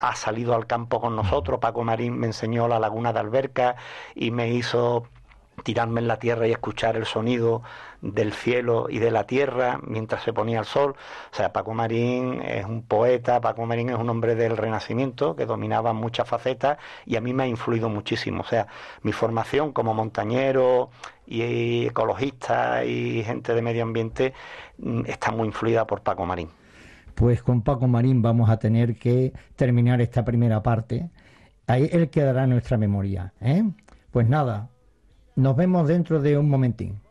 ha salido al campo con nosotros. Paco Marín me enseñó la laguna de Alberca y me hizo tirarme en la tierra y escuchar el sonido del cielo y de la tierra mientras se ponía el sol. O sea, Paco Marín es un poeta, Paco Marín es un hombre del Renacimiento que dominaba muchas facetas y a mí me ha influido muchísimo. O sea, mi formación como montañero y ecologista y gente de medio ambiente está muy influida por Paco Marín. Pues con Paco Marín vamos a tener que terminar esta primera parte. Ahí él quedará en nuestra memoria, ¿eh? Pues nada, nos vemos dentro de un momentín.